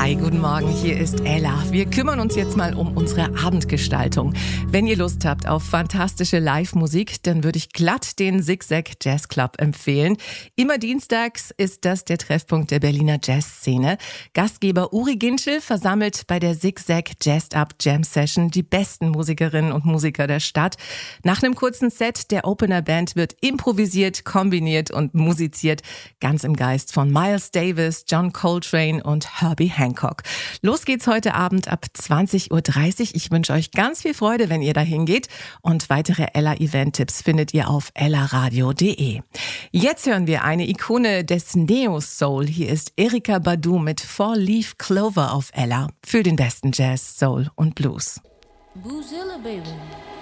Hi, guten Morgen, hier ist Ella. Wir kümmern uns jetzt mal um unsere Abendgestaltung. Wenn ihr Lust habt auf fantastische Live-Musik, dann würde ich glatt den Zigzag Jazz Club empfehlen. Immer dienstags ist das der Treffpunkt der Berliner Jazzszene. Gastgeber Uri Ginschel versammelt bei der Zigzag Jazzed Up Jam Session die besten Musikerinnen und Musiker der Stadt. Nach einem kurzen Set der Opener Band wird improvisiert, kombiniert und musiziert, ganz im Geist von Miles Davis, John Coltrane und Herbie Hancock. Los geht's heute Abend ab 20.30 Uhr. Ich wünsche euch ganz viel Freude, wenn ihr dahin geht. Und weitere Ella-Event-Tipps findet ihr auf ellaradio.de. Jetzt hören wir eine Ikone des Neo-Soul. Hier ist Erykah Badu mit Four Leaf Clover auf Ella für den besten Jazz, Soul und Blues. Boozilla, baby.